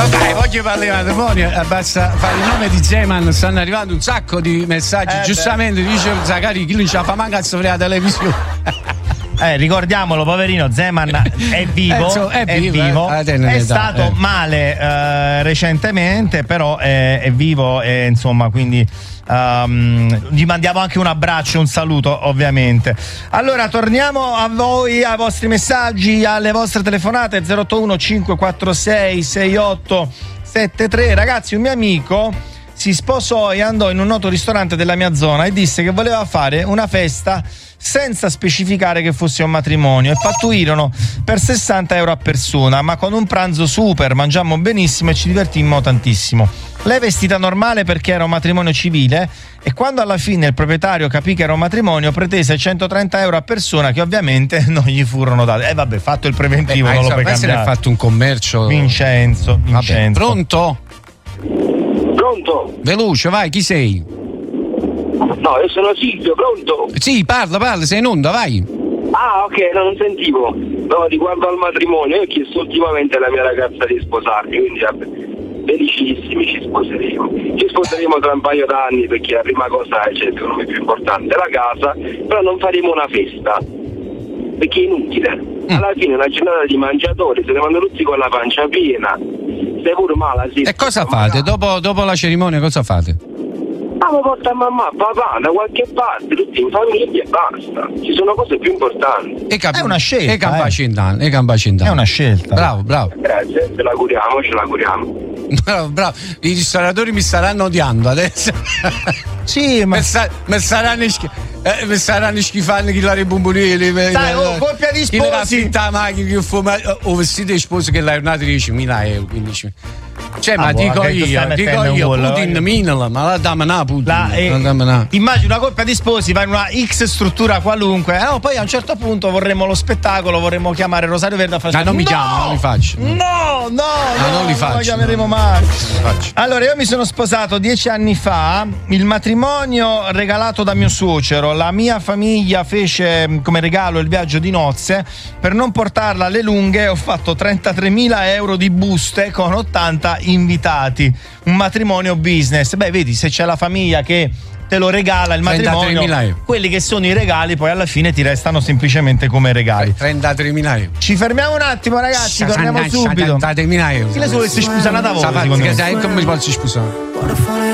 Vabbè, voglio parlare di matrimonio, basta fare il nome di Zeman, stanno arrivando un sacco di messaggi, giustamente dice Zacari, chi non ce la fa manca a soffrire la televisione. Ricordiamolo, poverino, Zeman è vivo, è stato male recentemente, però è vivo, insomma, quindi gli mandiamo anche un abbraccio, un saluto, ovviamente. Allora torniamo a voi, ai vostri messaggi, alle vostre telefonate 081 546 6873. Ragazzi, un mio amico si sposò e andò in un noto ristorante della mia zona e disse che voleva fare una festa senza specificare che fosse un matrimonio, e pattuirono per 60 euro a persona, ma con un pranzo super, mangiammo benissimo e ci divertimmo tantissimo. Lei vestita normale perché era un matrimonio civile, e quando alla fine il proprietario capì che era un matrimonio pretese 130 euro a persona, che ovviamente non gli furono date. Vabbè, fatto il preventivo, non lo puoi cambiare. Ne ha fatto un commercio. Vincenzo. Vabbè, pronto? Pronto? Veloce, vai, chi sei? No, io sono Silvio, pronto? Sì, parla, sei in onda, vai. Ah, ok, non sentivo. No, riguardo al matrimonio, io ho chiesto ultimamente alla mia ragazza di sposarmi, quindi vabbè, felicissimi, ci sposeremo. Ci sposeremo tra un paio d'anni, perché la prima cosa, secondo me, più importante è la casa, però non faremo una festa, perché è inutile. Alla fine una giornata di mangiatori, se ne vanno tutti con la pancia piena, sei pure male. E cosa fate? Dopo la cerimonia cosa fate? Mi porta mamma, papà, da qualche parte, tutti in famiglia e basta. Ci sono cose più importanti. È una scelta. E campacindano. È una scelta. Bravo. Grazie, ce l'auguriamo. Bravo. I ristoratori mi staranno odiando adesso. Sì, ma mi saranno schifando chi la ribombonile. Dai, coppia di sposi. Chi la finta macchina, chi fuma o vestito di sposo che l'hai ornato 10.000 euro, 15.000. Cioè, ma dico io, Putin minala, ma la damana Putin. Immagino una coppia di sposi va in una X struttura qualunque, poi a un certo punto vorremmo lo spettacolo, vorremmo chiamare Rosario Verde a fare. Ma non mi chiamo, non li faccio. No, non li faccio. Non lo chiameremo mai. Allora, io mi sono sposato 10 anni fa, il matrimonio regalato da mio suocero, la mia famiglia fece come regalo il viaggio di nozze, per non portarla alle lunghe ho fatto 33.000 euro di buste con 80 invitati, un matrimonio business. Beh, vedi, se c'è la famiglia che te lo regala il matrimonio, quelli che sono i regali poi alla fine ti restano semplicemente come regali. 33.000 euro. Ci fermiamo un attimo, ragazzi, torniamo subito. 33.000 euro. Chi le vuole si sposare da voi? Come si può sposare?